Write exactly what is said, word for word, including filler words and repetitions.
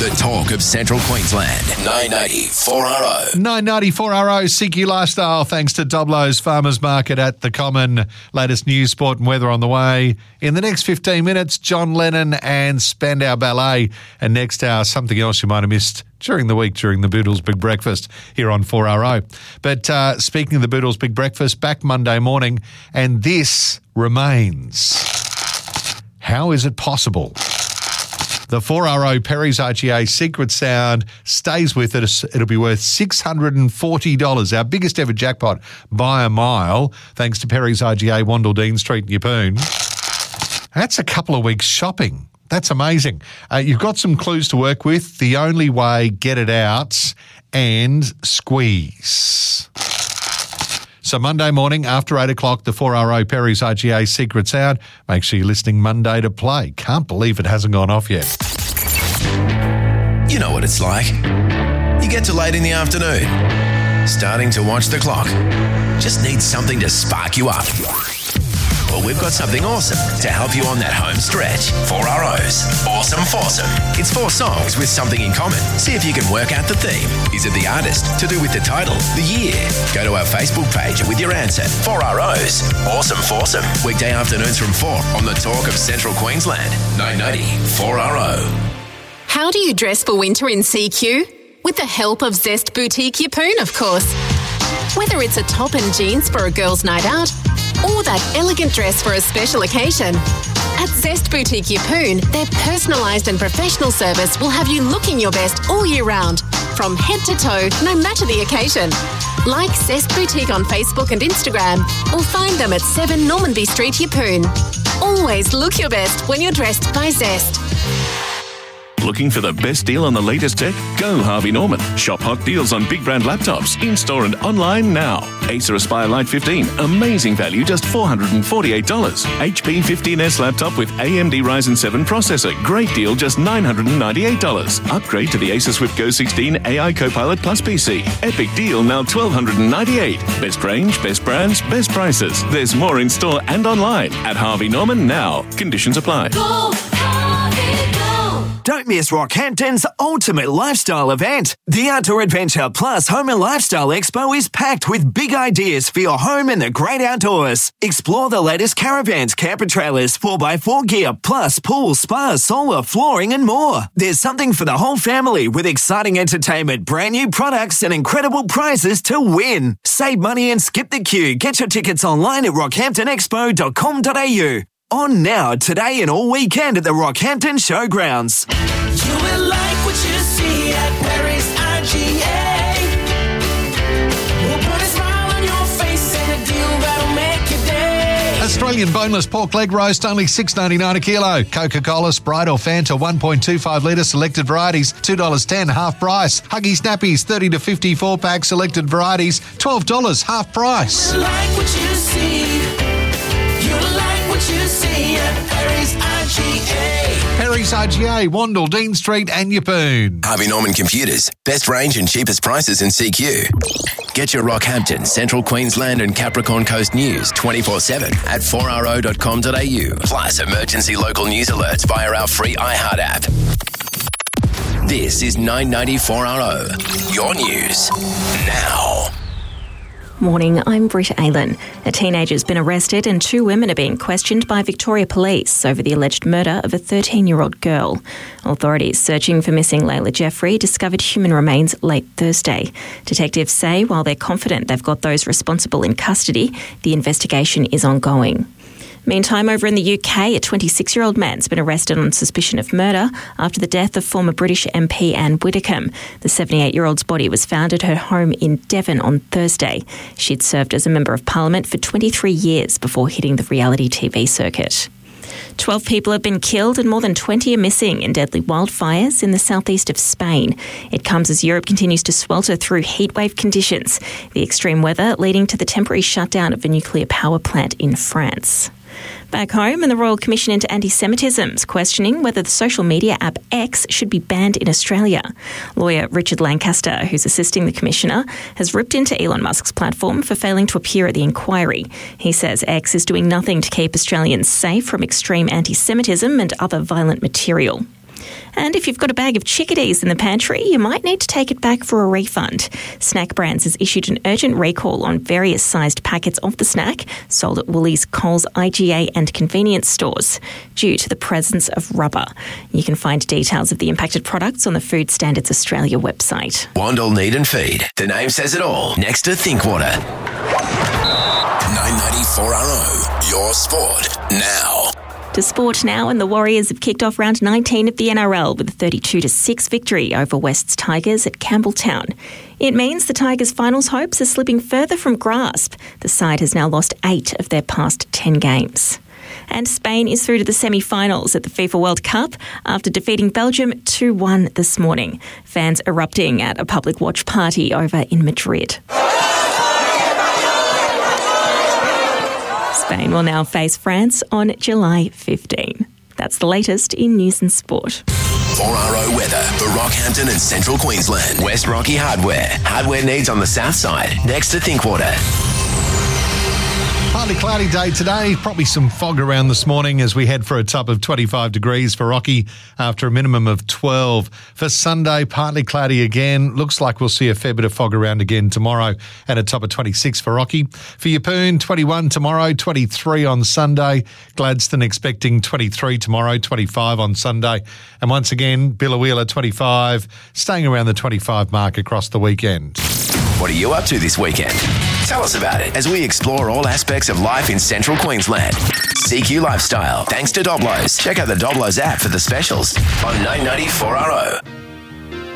The talk of Central Queensland. nine ninety four R O. nine ninety four R O, C Q Lifestyle, thanks to Doblo's Farmers Market at the Common. Latest news, sport and weather on the way. In the next fifteen minutes, John Lennon and Spandau Ballet. And next hour, something else you might have missed during the week during the Boodles Big Breakfast here on four R O. But uh, speaking of the Boodles Big Breakfast, back Monday morning, and this remains. How is it possible? The four R O Perry's R G A Secret Sound stays with us. It'll be worth six hundred forty dollars, our biggest ever jackpot by a mile, thanks to Perry's R G A, Wandle Dean Street, Yeppoon. That's a couple of weeks shopping. That's amazing. Uh, you've got some clues to work with. The only way, get it out and squeeze. So Monday morning after eight o'clock, the four R O Perry's R G A Secret Sound. Make sure you're listening Monday to play. Can't believe it hasn't gone off yet. You know what it's like. You get to late in the afternoon, starting to watch the clock. Just need something to spark you up. Well, we've got something awesome to help you on that home stretch. four R O's Awesome Foursome. It's four songs with something in common. See if you can work out the theme. Is it the artist? To do with the title? The year? Go to our Facebook page with your answer. four R O's Awesome Foursome. Weekday afternoons from four on the talk of Central Queensland. nine ninety four R O. How do you dress for winter in C Q? With the help of Zest Boutique Yeppoon, of course. Whether it's a top and jeans for a girl's night out, or that elegant dress for a special occasion. At Zest Boutique Yeppoon, their personalised and professional service will have you looking your best all year round, from head to toe, no matter the occasion. Like Zest Boutique on Facebook and Instagram, or find them at seven Normanby Street, Yeppoon. Always look your best when you're dressed by Zest. Looking for the best deal on the latest tech? Go Harvey Norman. Shop hot deals on big brand laptops, in-store and online now. Acer Aspire Lite fifteen, amazing value, just four hundred forty-eight dollars. H P fifteen S laptop with A M D Ryzen seven processor, great deal, just nine hundred ninety-eight dollars. Upgrade to the Acer Swift Go sixteen A I Copilot Plus P C. Epic deal, now twelve ninety-eight dollars. Best range, best brands, best prices. There's more in store and online at Harvey Norman now. Conditions apply. Go, Harvey, go. Don't miss Rockhampton's ultimate lifestyle event. The Outdoor Adventure Plus Home and Lifestyle Expo is packed with big ideas for your home and the great outdoors. Explore the latest caravans, camper trailers, four by four gear, plus pool, spas, solar, flooring and more. There's something for the whole family with exciting entertainment, brand new products and incredible prizes to win. Save money and skip the queue. Get your tickets online at rockhampton expo dot com dot a u. On now, today and all weekend at the Rockhampton Showgrounds. You will like what you see at Perry's R G A. We'll put a smile on your face and a deal that'll make your day. Australian boneless pork leg roast, only six dollars ninety-nine a kilo. Coca-Cola, Sprite or Fanta, one point two five litre, selected varieties, two dollars ten, half price. Huggy Snappies, thirty to fifty-four pack, selected varieties, twelve dollars, half price. You like what you see. You like what you see at Perry's R G A. Perry's R G A, Wandle, Dean Street and Yeppoon. Harvey Norman Computers. Best range and cheapest prices in C Q. Get your Rockhampton, Central Queensland and Capricorn Coast news twenty-four seven at four r o dot com dot a u. Plus emergency local news alerts via our free iHeart app. This is nine ninety four R O. Your news now. Morning, I'm Britta Aylen. A teenager's been arrested and two women are being questioned by Victoria Police over the alleged murder of a thirteen-year-old girl. Authorities searching for missing Layla Jeffrey discovered human remains late Thursday. Detectives say while they're confident they've got those responsible in custody, the investigation is ongoing. Meantime, over in the U K, a twenty-six-year-old man's been arrested on suspicion of murder after the death of former British M P Anne Widdecombe. The seventy-eight-year-old's body was found at her home in Devon on Thursday. She'd served as a Member of Parliament for twenty-three years before hitting the reality T V circuit. Twelve people have been killed and more than twenty are missing in deadly wildfires in the southeast of Spain. It comes as Europe continues to swelter through heatwave conditions, the extreme weather leading to the temporary shutdown of a nuclear power plant in France. Back home, and the Royal Commission into Anti-Semitism is questioning whether the social media app X should be banned in Australia. Lawyer Richard Lancaster, who's assisting the Commissioner, has ripped into Elon Musk's platform for failing to appear at the inquiry. He says X is doing nothing to keep Australians safe from extreme anti-Semitism and other violent material. And if you've got a bag of chickadees in the pantry, you might need to take it back for a refund. Snack Brands has issued an urgent recall on various sized packets of the snack sold at Woolies, Coles, I G A and convenience stores due to the presence of rubber. You can find details of the impacted products on the Food Standards Australia website. Wandle Need and Feed. The name says it all. Next to Thinkwater. nine ninety-four R O. Your sport now. To sport now, and the Warriors have kicked off round nineteen of the N R L with a thirty-two to six victory over West's Tigers at Campbelltown. It means the Tigers' finals hopes are slipping further from grasp. The side has now lost eight of their past ten games. And Spain is through to the semi-finals at the FIFA World Cup after defeating Belgium two one this morning. Fans erupting at a public watch party over in Madrid. Spain will now face France on July fifteenth. That's the latest in news and sport. four R O weather for Rockhampton and Central Queensland. West Rocky Hardware. Hardware needs on the south side, next to Thinkwater. Partly cloudy day today, probably some fog around this morning as we head for a top of twenty-five degrees for Rocky after a minimum of twelve. For Sunday, partly cloudy again. Looks like we'll see a fair bit of fog around again tomorrow and a top of twenty-six for Rocky. For Yeppoon, twenty-one tomorrow, twenty-three on Sunday. Gladstone expecting twenty-three tomorrow, twenty-five on Sunday. And once again, Billawheeler twenty-five, staying around the twenty-five mark across the weekend. What are you up to this weekend? Tell us about it as we explore all aspects of life in Central Queensland. C Q Lifestyle, thanks to Doblos. Check out the Doblos app for the specials on nine ninety-four R O.